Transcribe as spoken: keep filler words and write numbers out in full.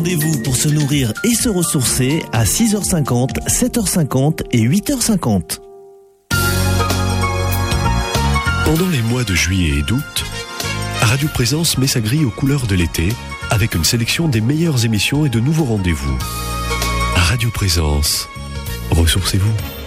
Rendez-vous pour se nourrir et se ressourcer à six heures cinquante, sept heures cinquante et huit heures cinquante. Pendant les mois de juillet et d'août, Radio Présence met sa grille aux couleurs de l'été avec une sélection des meilleures émissions et de nouveaux rendez-vous. Radio Présence, ressourcez-vous.